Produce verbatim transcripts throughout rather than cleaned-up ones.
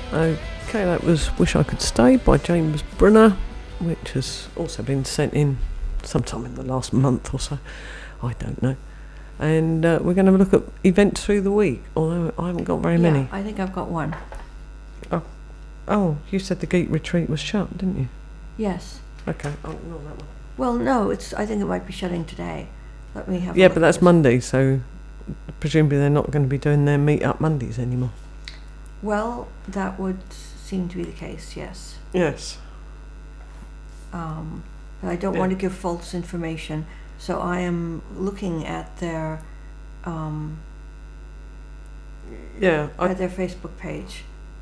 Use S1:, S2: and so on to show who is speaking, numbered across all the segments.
S1: Okay, that was Wish I Could Stay by James Brunner, which has also been sent in sometime in the last month or so. I don't know. And uh, we're going to look at events through the week, although I haven't got very
S2: yeah,
S1: many.
S2: I think I've got one.
S1: Oh, oh, you said the Geek Retreat was shut, didn't you?
S2: Yes.
S1: Okay, I'll ignore that one.
S2: Well, no, it's. I think it might be shutting today. Let me have a
S1: Yeah,
S2: look
S1: but
S2: at
S1: that's
S2: this.
S1: Monday, so presumably they're not going to be doing their meet-up Mondays anymore.
S2: Well, that would seem to be the case, yes.
S1: Yes.
S2: Um, but I don't
S1: Yeah.
S2: want to give false information, so I am looking at their um,
S1: Yeah, I,
S2: at their Facebook page.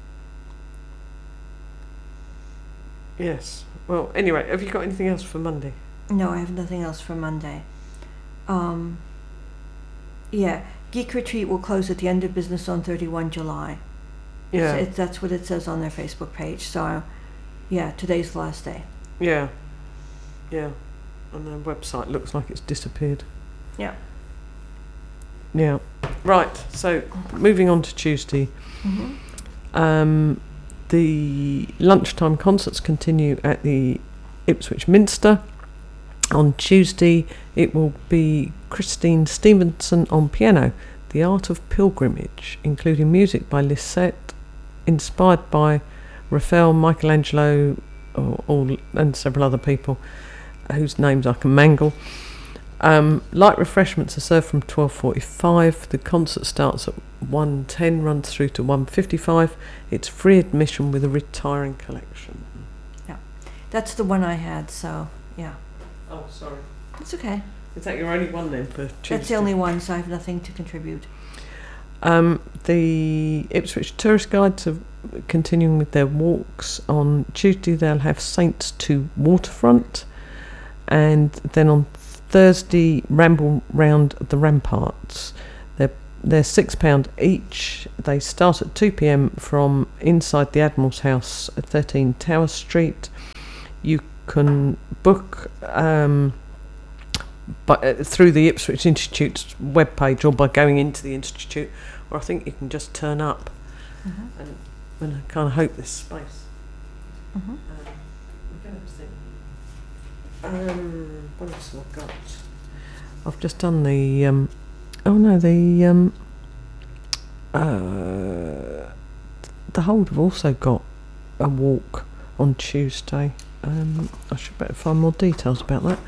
S1: yes. Well, anyway, have you got anything else for Monday?
S2: No, I have nothing else for Monday. Um, yeah, Geek Retreat will close at the end of business on thirty-first of July.
S1: Yeah,
S2: So it, that's what it says on their Facebook page. So, yeah, today's the last day.
S1: yeah, yeah. And their website looks like it's disappeared.
S2: Yeah.
S1: Yeah. Right, so moving on to Tuesday.
S2: Mm-hmm.
S1: Um, the lunchtime concerts continue at the Ipswich Minster. On Tuesday, it will be Christine Stevenson on piano, The Art of Pilgrimage, including music by Lisette, inspired by Raphael, Michelangelo, or, or, and several other people whose names I can mangle. Um, light refreshments are served from twelve forty-five. The concert starts at one ten, runs through to one fifty-five. It's free admission with a retiring collection.
S2: That's the one I had, so, yeah.
S1: Oh, sorry.
S2: It's okay.
S1: Is that your only one then for Tuesday?
S2: That's the only one, so I have nothing to contribute.
S1: Um, the Ipswich Tourist Guides are continuing with their walks. On Tuesday they'll have Saints to Waterfront, and then on Thursday ramble round the ramparts. They're, they're six pounds each. They start at two p.m. from inside the Admiral's House at thirteen Tower Street. You can book um, by, uh, through the Ipswich Institute's webpage, or by going into the Institute, or I think you can just turn up.
S2: Mm-hmm.
S1: And, and I kind of hope this space.
S2: Mm-hmm.
S1: Um, I'm going to think. Um, what else have I got? I've just done the. Um, oh no, the. Um, uh, the Hold have also got a walk on Tuesday. Um, I should better find more details about that.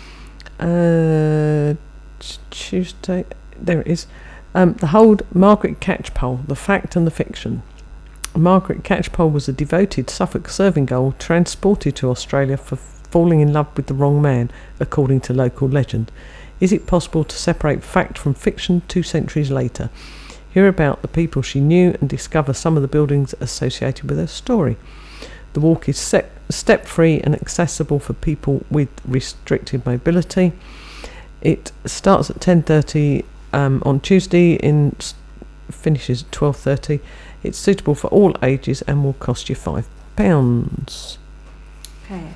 S1: Uh, t- Tuesday, there it is. Um, the Hold, Margaret Catchpole, The Fact and the Fiction. Margaret Catchpole was a devoted Suffolk serving girl transported to Australia for falling in love with the wrong man, according to local legend. Is it possible to separate fact from fiction two centuries later? Hear about the people she knew and discover some of the buildings associated with her story. The walk is set, step-free and accessible for people with restricted mobility. It starts at ten thirty um, on Tuesday and finishes at twelve thirty. It's suitable for all ages and will cost you five pounds.
S2: Okay.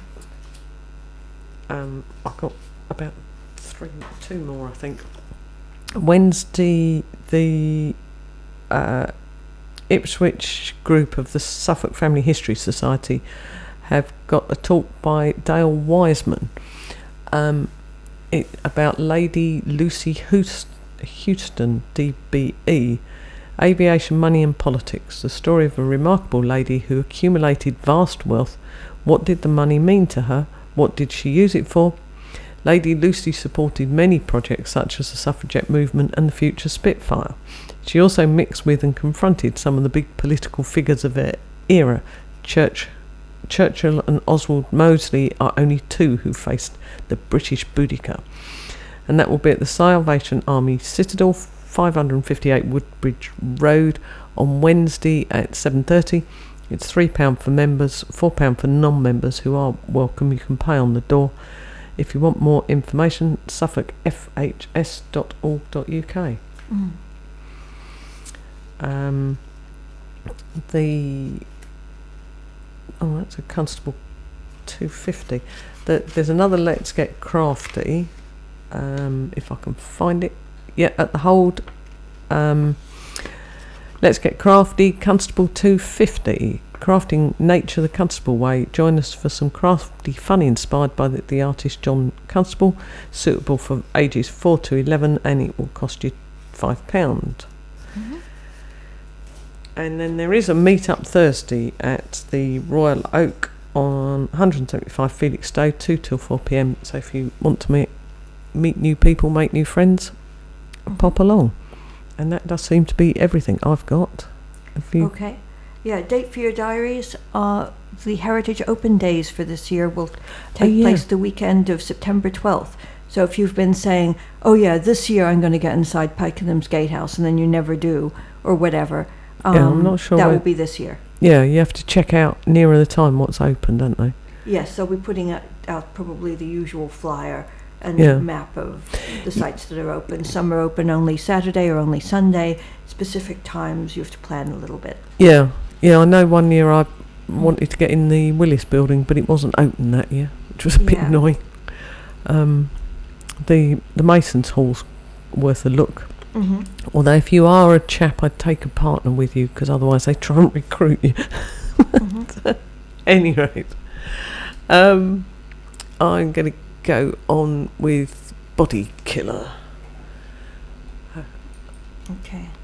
S1: Um, I've got about three, two more, I think. Wednesday, the uh, Ipswich group of the Suffolk Family History Society have got a talk by Dale Wiseman um, it, about Lady Lucy Houst- Houston, D B E, Aviation, Money and Politics, the story of a remarkable lady who accumulated vast wealth. What did the money mean to her? What did she use it for? Lady Lucy supported many projects such as the suffragette movement and the future Spitfire. She also mixed with and confronted some of the big political figures of her era. Church, Churchill and Oswald Mosley are only two who faced the British Boudica. And that will be at the Salvation Army Citadel, five fifty-eight Woodbridge Road, on Wednesday at seven thirty. It's three pounds for members, four pounds for non-members who are welcome. You can pay on the door. If you want more information, suffolk f h s dot org dot u k.
S2: Mm.
S1: Um, the oh, that's a Constable two fifty. The, there's another Let's Get Crafty. Um, if I can find it, yeah, at the Hold. Um, Let's Get Crafty, Constable two fifty. Crafting Nature the Constable Way. Join us for some crafty fun inspired by the, the artist John Constable, suitable for ages four to eleven, and it will cost you five pounds.
S2: Mm-hmm.
S1: And then there is a meet-up Thursday at the Royal Oak on one seventy-five Felix Day, two till four p.m. So if you want to meet meet new people, make new friends,
S2: Mm-hmm.
S1: pop along. And that does seem to be everything I've got. If you
S2: Okay. Yeah, date for your diaries. Uh, the Heritage Open Days for this year will take
S1: yeah.
S2: place the weekend of September twelfth. So if you've been saying, oh yeah, this year I'm going to get inside Pakenham's Gatehouse, and then you never do, or whatever, um,
S1: Yeah, I'm not sure
S2: that
S1: where-
S2: will be this year.
S1: Yeah, you have to check out nearer the time what's open, don't they?
S2: Yes, they'll be putting out, out probably the usual flyer and
S1: Yeah.
S2: map of the sites that are open. Some are open only Saturday or only Sunday. Specific times you have to plan a little bit.
S1: Yeah, yeah. I know one year I wanted to get in the Willis building, but it wasn't open that year, which was a bit
S2: Yeah.
S1: annoying. Um, the the Masons Hall's worth a look.
S2: Mm-hmm.
S1: Although if you are a chap, I'd take a partner with you, because otherwise they try and recruit you.
S2: Mm-hmm.
S1: Any rate, um, I'm going to go on with Body Killer.
S2: Okay.